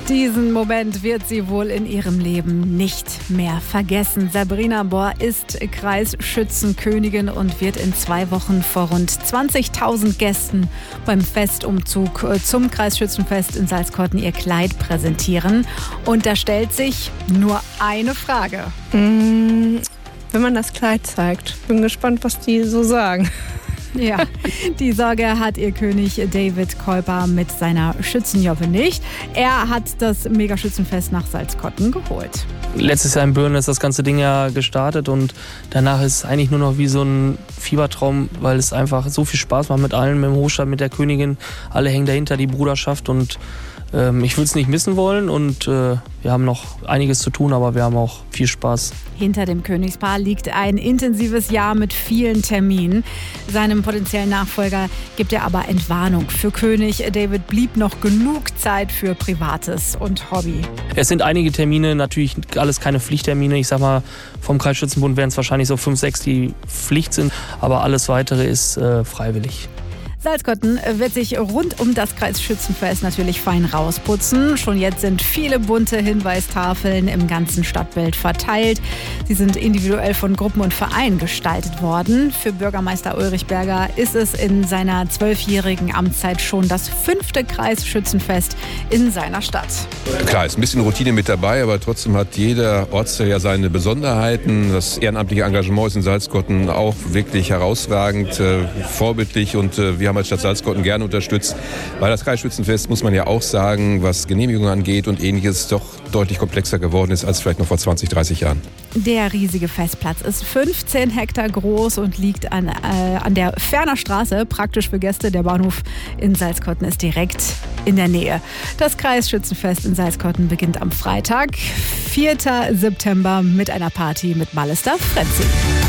Diesen Moment wird sie wohl in ihrem Leben nicht mehr vergessen. Sabrina Bohr ist Kreisschützenkönigin und wird in 2 Wochen vor rund 20.000 Gästen beim Festumzug zum Kreisschützenfest in Salzkotten ihr Kleid präsentieren. Und da stellt sich nur eine Frage. Wenn man das Kleid zeigt. Bin gespannt, was die so sagen. Ja, die Sorge hat ihr König David Kuiper mit seiner Schützenjoppe nicht. Er hat das Megaschützenfest nach Salzkotten geholt. Letztes Jahr in Böhren ist das ganze Ding ja gestartet und danach ist es eigentlich nur noch wie so ein Fiebertraum, weil es einfach so viel Spaß macht mit allen, mit dem Hofstaat, mit der Königin. Alle hängen dahinter, die Bruderschaft, und ich würde es nicht missen wollen, und wir haben noch einiges zu tun, aber wir haben auch viel Spaß. Hinter dem Königspaar liegt ein intensives Jahr mit vielen Terminen. Seinem potenziellen Nachfolger gibt er aber Entwarnung. Für König David blieb noch genug Zeit für Privates und Hobby. Es sind einige Termine, natürlich alles keine Pflichttermine. Ich sag mal, vom Kreisschützenbund wären es wahrscheinlich so 5, 6, die Pflicht sind, aber alles Weitere ist freiwillig. Salzkotten wird sich rund um das Kreisschützenfest natürlich fein rausputzen. Schon jetzt sind viele bunte Hinweistafeln im ganzen Stadtbild verteilt. Sie sind individuell von Gruppen und Vereinen gestaltet worden. Für Bürgermeister Ulrich Berger ist es in seiner 12-jährigen Amtszeit schon das 5. Kreisschützenfest in seiner Stadt. Klar, ist ein bisschen Routine mit dabei, aber trotzdem hat jeder Ortsteil ja seine Besonderheiten. Das ehrenamtliche Engagement ist in Salzkotten auch wirklich herausragend, vorbildlich, und wir haben als Stadt Salzkotten gerne unterstützt, weil das Kreisschützenfest, muss man ja auch sagen, was Genehmigungen angeht und Ähnliches, doch deutlich komplexer geworden ist als vielleicht noch vor 20, 30 Jahren. Der riesige Festplatz ist 15 Hektar groß und liegt an der Ferner Straße, praktisch für Gäste. Der Bahnhof in Salzkotten ist direkt in der Nähe. Das Kreisschützenfest in Salzkotten beginnt am Freitag, 4. September, mit einer Party mit Malester Frenzy.